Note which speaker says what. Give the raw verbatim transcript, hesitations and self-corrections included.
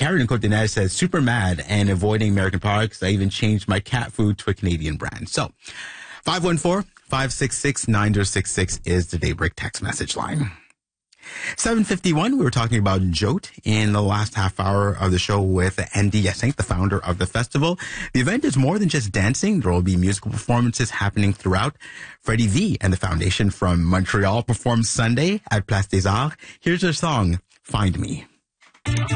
Speaker 1: Karen in Côte-des-Neiges says, super mad and avoiding American products. I even changed my cat food to a Canadian brand. So, five one four, five six six, nine zero six six is the Daybreak text message line. seven fifty-one, we were talking about Jote in the last half hour of the show with Andy Hyacinthe, the founder of the festival. The event is more than just dancing. There will be musical performances happening throughout. Freddie V and the Foundation from Montreal perform Sunday at Place des Arts. Here's their song, Find Me.